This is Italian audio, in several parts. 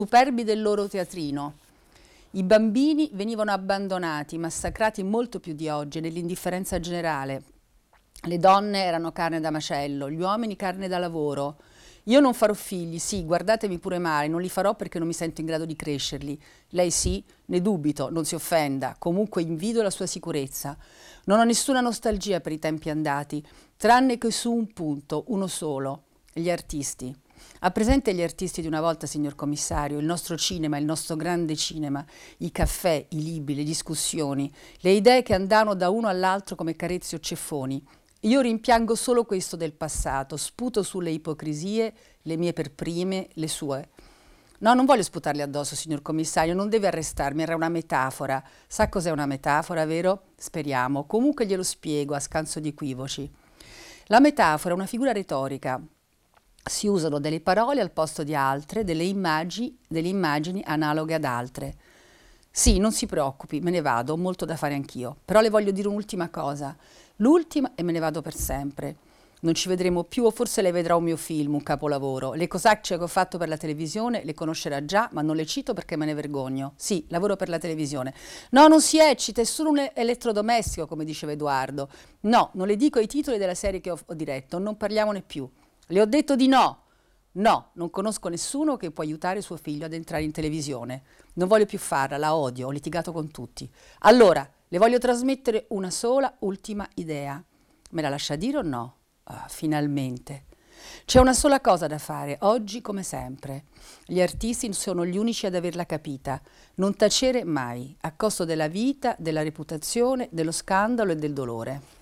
superbi del loro teatrino. I bambini venivano abbandonati, massacrati molto più di oggi, nell'indifferenza generale. Le donne erano carne da macello, gli uomini carne da lavoro. Io non farò figli, sì, guardatemi pure male, non li farò perché non mi sento in grado di crescerli. Lei sì, ne dubito, non si offenda, comunque invidio la sua sicurezza. Non ho nessuna nostalgia per i tempi andati, tranne che su un punto, uno solo, gli artisti. Ha presente gli artisti di una volta, signor commissario, il nostro cinema, il nostro grande cinema, i caffè, i libri, le discussioni, le idee che andavano da uno all'altro come carezze o ceffoni. Io rimpiango solo questo del passato, sputo sulle ipocrisie, le mie per prime, le sue. No, non voglio sputarle addosso, signor commissario, non deve arrestarmi, era una metafora. Sa cos'è una metafora, vero? Speriamo. Comunque glielo spiego a scanso di equivoci. La metafora è una figura retorica. Si usano delle parole al posto di altre, delle immagini analoghe ad altre. Sì, non si preoccupi, me ne vado, ho molto da fare anch'io. Però le voglio dire un'ultima cosa. L'ultima e me ne vado per sempre. Non ci vedremo più o forse lei vedrà un mio film, un capolavoro. Le cosacce che ho fatto per la televisione le conoscerà già, ma non le cito perché me ne vergogno. Sì, lavoro per la televisione. No, non si eccita, è solo un elettrodomestico, come diceva Edoardo. No, non le dico i titoli della serie che ho diretto, non parliamone più. Le ho detto di no. No, non conosco nessuno che può aiutare suo figlio ad entrare in televisione. Non voglio più farla, la odio, ho litigato con tutti. Allora, le voglio trasmettere una sola ultima idea. Me la lascia dire o no? Ah, finalmente. C'è una sola cosa da fare, oggi come sempre. Gli artisti sono gli unici ad averla capita. Non tacere mai, a costo della vita, della reputazione, dello scandalo e del dolore.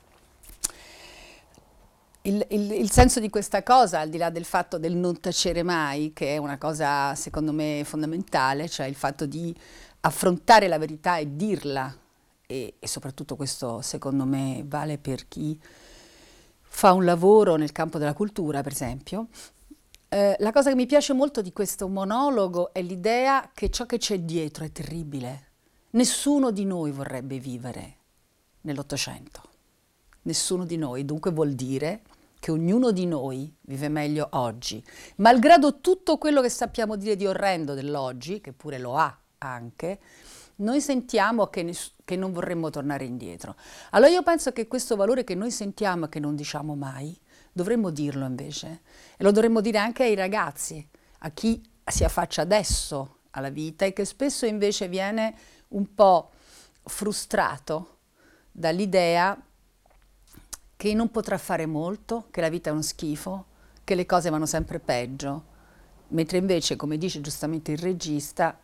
Il senso di questa cosa, al di là del fatto del non tacere mai, che è una cosa secondo me fondamentale, cioè il fatto di affrontare la verità e dirla, e soprattutto questo secondo me vale per chi fa un lavoro nel campo della cultura, per esempio. La cosa che mi piace molto di questo monologo è l'idea che ciò che c'è dietro è terribile. Nessuno di noi vorrebbe vivere nell'Ottocento. Nessuno di noi, dunque vuol dire che ognuno di noi vive meglio oggi, malgrado tutto quello che sappiamo dire di orrendo dell'oggi, che pure lo ha anche, noi sentiamo che non vorremmo tornare indietro. Allora io penso che questo valore che noi sentiamo e che non diciamo mai, dovremmo dirlo invece, e lo dovremmo dire anche ai ragazzi, a chi si affaccia adesso alla vita e che spesso invece viene un po' frustrato dall'idea che non potrà fare molto, che la vita è uno schifo, che le cose vanno sempre peggio, mentre invece, come dice giustamente il regista,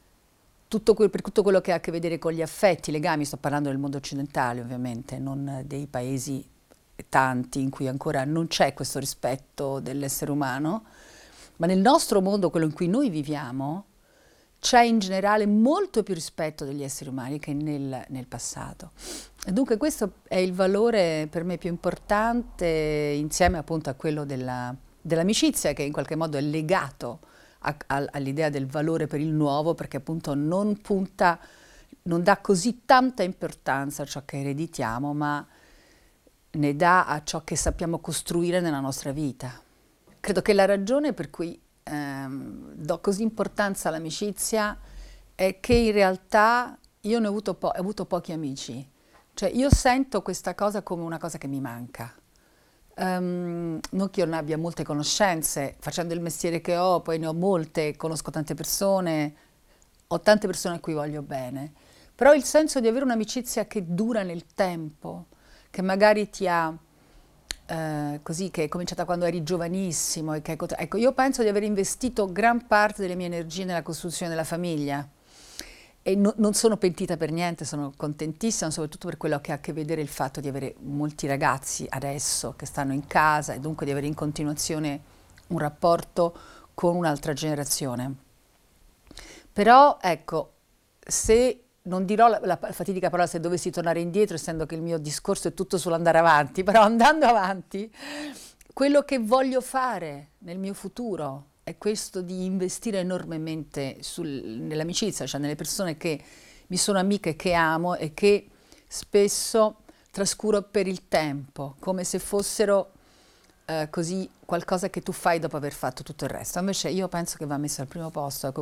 per tutto quello che ha a che vedere con gli affetti, i legami, sto parlando del mondo occidentale ovviamente, non dei paesi tanti in cui ancora non c'è questo rispetto dell'essere umano, ma nel nostro mondo, quello in cui noi viviamo, c'è in generale molto più rispetto degli esseri umani che nel passato. E dunque questo è il valore per me più importante insieme appunto a quello dell'amicizia che in qualche modo è legato all'idea del valore per il nuovo perché appunto non dà così tanta importanza a ciò che ereditiamo ma ne dà a ciò che sappiamo costruire nella nostra vita. Credo che la ragione per cui do così importanza all'amicizia è che in realtà io ne ho avuto pochi amici, cioè io sento questa cosa come una cosa che mi manca. Non che io non abbia molte conoscenze, facendo il mestiere che ho, poi ne ho molte, conosco tante persone, ho tante persone a cui voglio bene, però il senso di avere un'amicizia che dura nel tempo, che magari ti ha così che è cominciata quando eri giovanissimo ecco, io penso di aver investito gran parte delle mie energie nella costruzione della famiglia e non sono pentita per niente, sono contentissima soprattutto per quello che ha a che vedere il fatto di avere molti ragazzi adesso che stanno in casa e dunque di avere in continuazione un rapporto con un'altra generazione. Però ecco, se non dirò la fatidica parola se dovessi tornare indietro, essendo che il mio discorso è tutto sull'andare avanti, però andando avanti, quello che voglio fare nel mio futuro è questo di investire enormemente nell'amicizia, cioè nelle persone che mi sono amiche, che amo e che spesso trascuro per il tempo, come se fossero così qualcosa che tu fai dopo aver fatto tutto il resto. Invece io penso che va messo al primo posto. Ecco,